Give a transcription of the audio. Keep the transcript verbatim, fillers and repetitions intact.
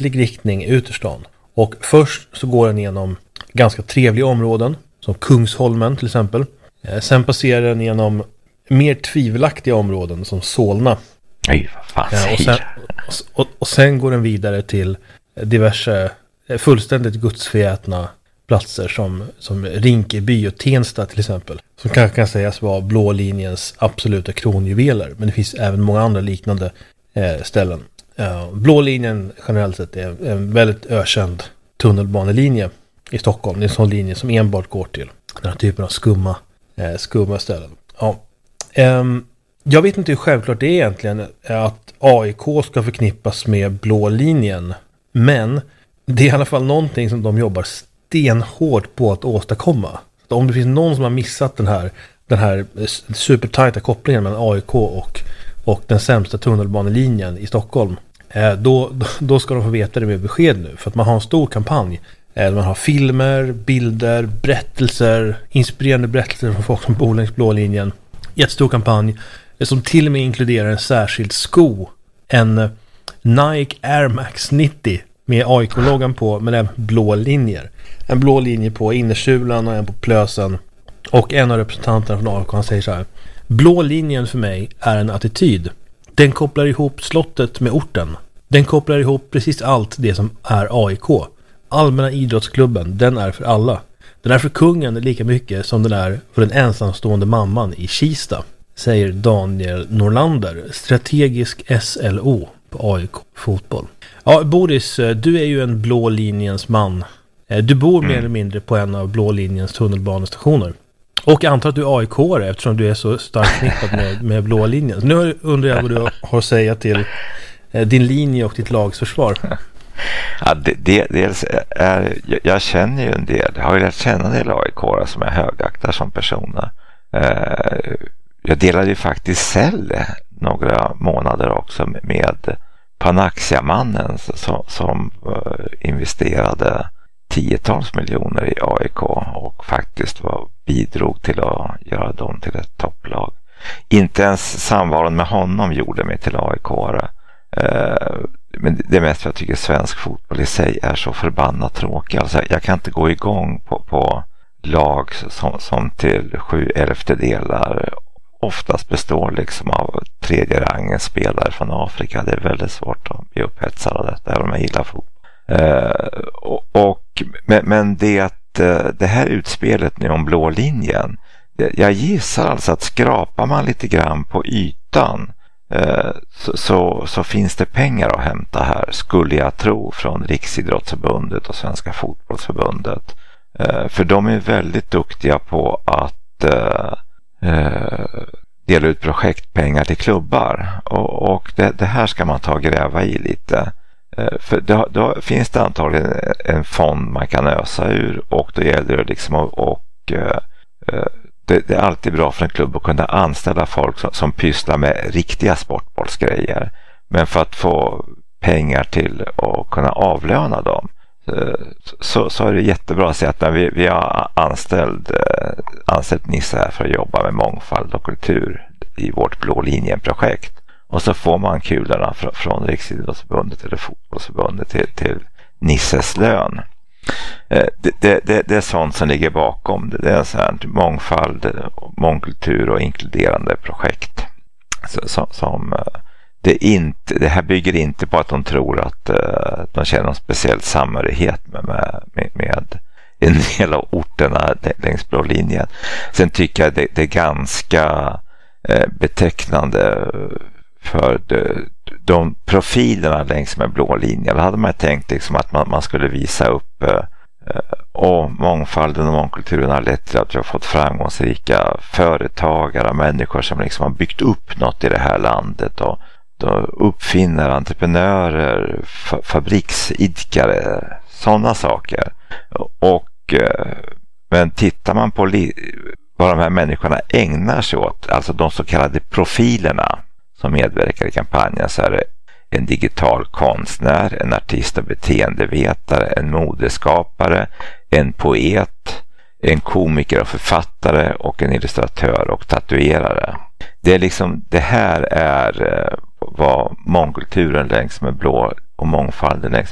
östlig riktning ut ur stan. Och först så går den genom ganska trevliga områden, som Kungsholmen till exempel. Eh, sen passerar den genom mer tvivelaktiga områden som Solna. Nej, vad fan säger. Eh, och, sen, och, och sen går den vidare till diverse eh, fullständigt gudsförgätna platser som, som Rinkeby och Tensta till exempel. Som kanske kan sägas vara blå linjens absoluta kronjuveler. Men det finns även många andra liknande eh, ställen. Uh, blå linjen generellt sett är en väldigt ökänd tunnelbanelinje i Stockholm. Det är en sån linje som enbart går till den här typen av skumma, eh, skumma ställen. Ja. Um, jag vet inte hur självklart det är egentligen att A I K ska förknippas med blå linjen. Men det är i alla fall någonting som de jobbar stenhårt på att åstadkomma. Så om det finns någon som har missat den här, den här supertajta kopplingen mellan A I K och och den sämsta tunnelbanelinjen i Stockholm, eh, då, då ska de få veta det med besked nu. För att man har en stor kampanj. Eh, man har filmer, bilder, berättelser, inspirerande berättelser från folk som bor längs blå linjen. Jättestor kampanj eh, som till och med inkluderar en särskild sko. En Nike Air Max nittio med A I K-loggan på, men även blå linjer. En blå linje på innersulan och en på plösen. Och en av representanterna från A I K, han säger så här: blå linjen för mig är en attityd. Den kopplar ihop slottet med orten. Den kopplar ihop precis allt det som är A I K. Allmänna idrottsklubben, den är för alla. Den är för kungen lika mycket som den är för den ensamstående mamman i Kista, säger Daniel Norlander, strategisk S L O på A I K fotboll. Ja, Boris, du är ju en blå linjens man. Du bor mer mm. eller mindre på en av blå linjens tunnelbanestationer. Och jag antar att du är A I K-are eftersom du är så starkt knippad med, med blå linjen. Så nu undrar jag vad du har att säga till eh, din linje och ditt lags försvar. Ja, det, det, dels är, jag, jag känner ju en del, jag har ju lärt känna en del A I K-are som jag högaktar som personer. Eh, jag delade ju faktiskt cell några månader också med Panaxiamannen som, som uh, investerade tiotals miljoner i A I K och faktiskt var, bidrog till att göra dem till ett topplag. Inte ens samvaron med honom gjorde mig till A I K-are. Uh, men det mest för jag tycker svensk fotboll i sig är så förbannat tråkig. Alltså, jag kan inte gå igång på, på lag som, som till sju elftedelar oftast består liksom av tredje rangens spelare från Afrika. Det är väldigt svårt att bli upphetsad av detta, även om jag gillar fotboll. Uh, och, och, men, men det, uh, det här utspelet nu om blå linjen, det, jag gissar alltså att skrapar man lite grann på ytan uh, så, så, så finns det pengar att hämta här, skulle jag tro, från Riksidrottsförbundet och Svenska fotbollsförbundet. Uh, för de är väldigt duktiga på att uh, uh, dela ut projektpengar till klubbar, och, och det, det här ska man ta och gräva i lite. För då, då finns det antagligen en fond man kan ösa ur, och då gäller det liksom och, och uh, det, det är alltid bra för en klubb att kunna anställa folk som, som pysslar med riktiga sportbollsgrejer, men för att få pengar till att kunna avlöna dem uh, så, så är det jättebra att säga att när vi, vi har anställd, uh, anställt Nisse här för att jobba med mångfald och kultur i vårt blå linjen-projekt. Och så får man kulorna fr- från Riksidrottsförbundet eller fotbollsförbundet till, till Nisses lön. Eh, det, det, det, det är sånt som ligger bakom. Det, det är så här mångfald, mångkultur och inkluderande projekt. Så, så, som, det, inte, det här bygger inte på att de tror att uh, de känner någon speciell samhörighet med, med, med en del av orterna längs blå linjen. Sen tycker jag det, det är ganska uh, betecknande för de, de profilerna längs med blå linjen. Då hade man tänkt liksom att man, man skulle visa upp eh, och mångfalden och mångkulturen har lett till att vi har fått framgångsrika företagare, människor som liksom har byggt upp något i det här landet, och då uppfinner, entreprenörer, fa- fabriksidkare, sådana saker. Och eh, men tittar man på li- vad de här människorna ägnar sig åt, alltså de så kallade profilerna som medverkar i kampanjen, så är det en digital konstnär, en artist och beteendevetare, en modeskapare, en poet, en komiker och författare och en illustratör och tatuerare. Det är liksom, det här är vad mångkulturen längs med blå och mångfalden längs